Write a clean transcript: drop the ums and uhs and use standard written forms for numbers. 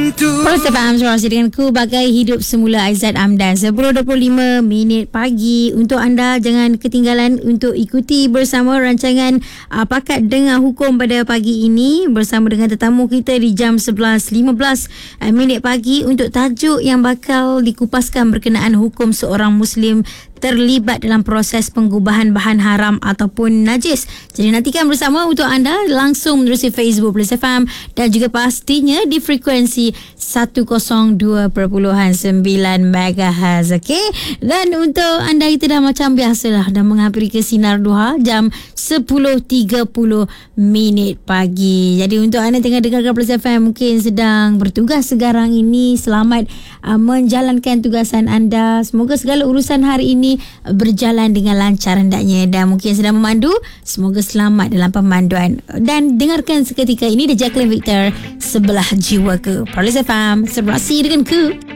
Plus FM Suara dengan ku Bagai Hidup Semula Aizat Amdan 10.25 minit pagi. Untuk anda jangan ketinggalan untuk ikuti bersama rancangan Pakat Dengar Hukum pada pagi ini bersama dengan tetamu kita di jam 11.15 minit pagi untuk tajuk yang bakal dikupaskan berkenaan hukum seorang Muslim terlibat dalam proses pengubahan bahan haram ataupun najis. Jadi nantikan bersama untuk anda langsung menerusi Facebook Plus FM dan juga pastinya di frekuensi 102.9 MHz. Okey. Dan untuk anda kita dah macam biasalah dah menghampiri ke Sinar Duha jam 10.30 minit pagi. Jadi untuk anda tengah dengarkan Plus FM mungkin sedang bertugas sekarang ini, selamat menjalankan tugasan anda. Semoga segala urusan hari ini berjalan dengan lancar hendaknya, dan mungkin sedang memandu, semoga selamat dalam pemanduan. Dan dengarkan seketika ini The Jacqueline Victor Sebelah Jiwa Ku, Plus FM, sebelah si dengan ku.